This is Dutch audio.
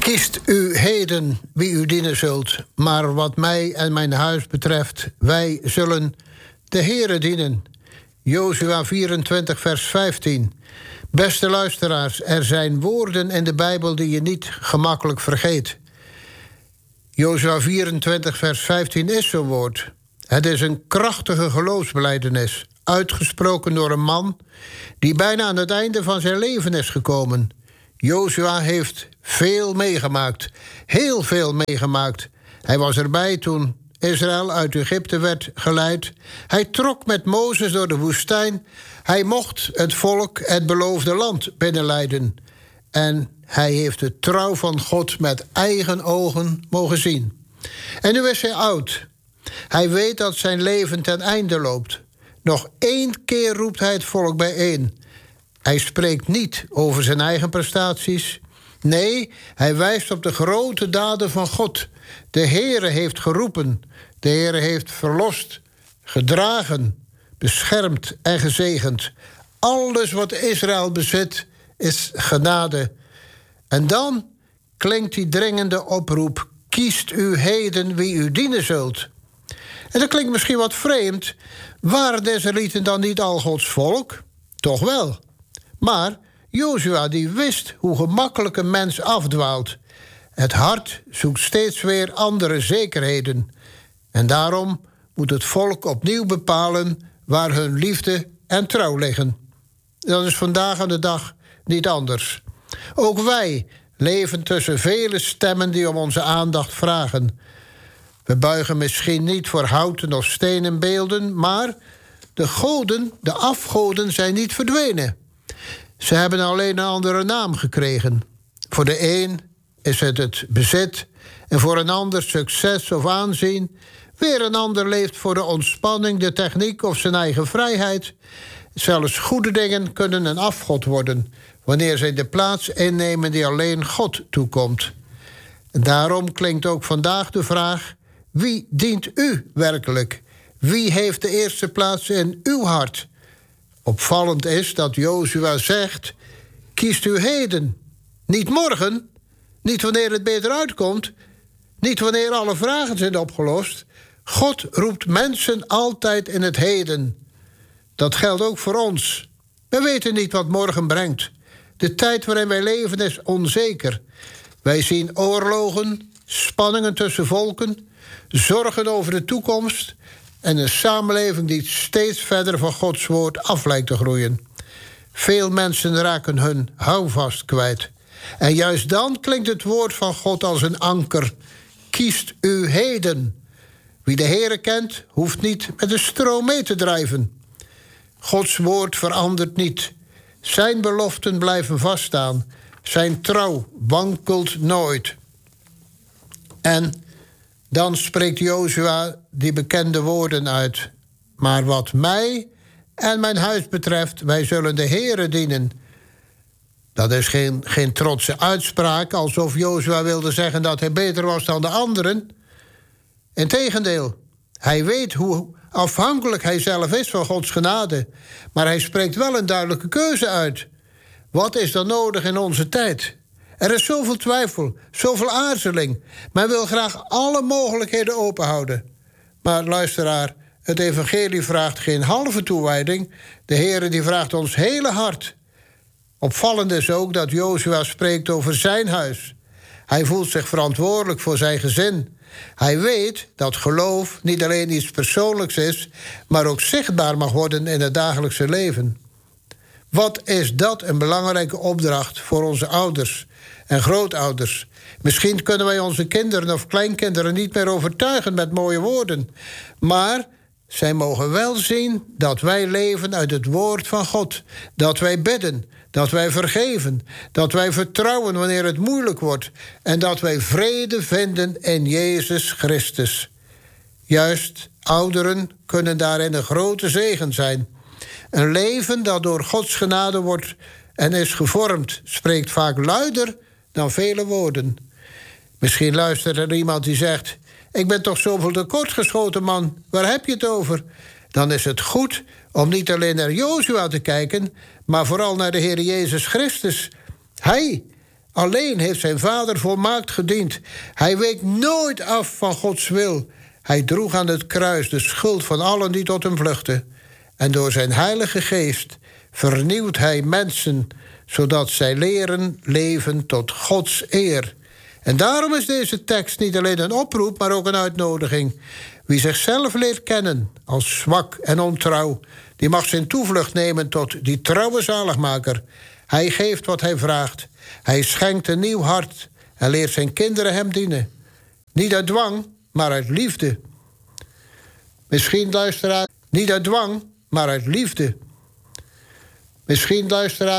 Kiest u heden wie u dienen zult, maar wat mij en mijn huis betreft, wij zullen de Heere dienen. Jozua 24, vers 15. Beste luisteraars, er zijn woorden in de Bijbel die je niet gemakkelijk vergeet. Jozua 24, vers 15 is zo'n woord. Het is een krachtige geloofsbelijdenis, uitgesproken door een man die bijna aan het einde van zijn leven is gekomen. Jozua heeft veel meegemaakt, heel veel meegemaakt. Hij was erbij toen Israël uit Egypte werd geleid. Hij trok met Mozes door de woestijn. Hij mocht het volk het beloofde land binnenleiden. En hij heeft de trouw van God met eigen ogen mogen zien. En nu is hij oud. Hij weet dat zijn leven ten einde loopt. Nog 1 keer roept hij het volk bijeen. Hij spreekt niet over zijn eigen prestaties. Nee, hij wijst op de grote daden van God. De Heere heeft geroepen. De Heere heeft verlost, gedragen, beschermd en gezegend. Alles wat Israël bezit is genade. En dan klinkt die dringende oproep: kiest u heden wie u dienen zult. En dat klinkt misschien wat vreemd. Waren de Israëlieten dan niet al Gods volk? Toch wel. Maar Jozua die wist hoe gemakkelijk een mens afdwaalt. Het hart zoekt steeds weer andere zekerheden. En daarom moet het volk opnieuw bepalen waar hun liefde en trouw liggen. Dat is vandaag aan de dag niet anders. Ook wij leven tussen vele stemmen die om onze aandacht vragen. We buigen misschien niet voor houten of stenen beelden, maar de goden, de afgoden, zijn niet verdwenen. Ze hebben alleen een andere naam gekregen. Voor de een is het bezit en voor een ander succes of aanzien. Weer een ander leeft voor de ontspanning, de techniek of zijn eigen vrijheid. Zelfs goede dingen kunnen een afgod worden wanneer zij de plaats innemen die alleen God toekomt. En daarom klinkt ook vandaag de vraag: wie dient u werkelijk? Wie heeft de eerste plaats in uw hart? Opvallend is dat Jozua zegt: kiest u heden. Niet morgen, niet wanneer het beter uitkomt, niet wanneer alle vragen zijn opgelost. God roept mensen altijd in het heden. Dat geldt ook voor ons. We weten niet wat morgen brengt. De tijd waarin wij leven is onzeker. Wij zien oorlogen, spanningen tussen volken, zorgen over de toekomst en een samenleving die steeds verder van Gods woord af lijkt te groeien. Veel mensen raken hun houvast kwijt. En juist dan klinkt het woord van God als een anker. Kiest u heden. Wie de Heere kent, hoeft niet met de stroom mee te drijven. Gods woord verandert niet. Zijn beloften blijven vaststaan. Zijn trouw wankelt nooit. En dan spreekt Jozua die bekende woorden uit. Maar wat mij en mijn huis betreft, wij zullen de Heere dienen. Dat is geen trotse uitspraak, alsof Jozua wilde zeggen dat hij beter was dan de anderen. Integendeel, hij weet hoe afhankelijk hij zelf is van Gods genade. Maar hij spreekt wel een duidelijke keuze uit. Wat is dan nodig in onze tijd? Er is zoveel twijfel, zoveel aarzeling. Men wil graag alle mogelijkheden openhouden. Maar luisteraar, het evangelie vraagt geen halve toewijding. De Heere die vraagt ons hele hart. Opvallend is ook dat Jozua spreekt over zijn huis. Hij voelt zich verantwoordelijk voor zijn gezin. Hij weet dat geloof niet alleen iets persoonlijks is, maar ook zichtbaar mag worden in het dagelijkse leven. Wat is dat een belangrijke opdracht voor onze ouders en grootouders. Misschien kunnen wij onze kinderen of kleinkinderen niet meer overtuigen met mooie woorden, maar zij mogen wel zien dat wij leven uit het woord van God. Dat wij bidden, dat wij vergeven, dat wij vertrouwen wanneer het moeilijk wordt en dat wij vrede vinden in Jezus Christus. Juist, ouderen kunnen daarin een grote zegen zijn. Een leven dat door Gods genade wordt en is gevormd, spreekt vaak luider dan vele woorden. Misschien luistert er iemand die zegt: ik ben toch zoveel tekortgeschoten, man, waar heb je het over? Dan is het goed om niet alleen naar Jozua te kijken, maar vooral naar de Heer Jezus Christus. Hij Alleen heeft zijn vader volmaakt gediend. Hij week nooit af van Gods wil. Hij droeg aan het kruis de schuld van allen die tot hem vluchten. En door zijn Heilige Geest vernieuwt hij mensen, zodat zij leren leven tot Gods eer. En daarom is deze tekst niet alleen een oproep, maar ook een uitnodiging. Wie zichzelf leert kennen als zwak en ontrouw, die mag zijn toevlucht nemen tot die trouwe zaligmaker. Hij geeft wat hij vraagt. Hij schenkt een nieuw hart en leert zijn kinderen hem dienen. Niet uit dwang, maar uit liefde. Misschien luisteraar, niet uit dwang, maar uit liefde. Misschien luisteraar.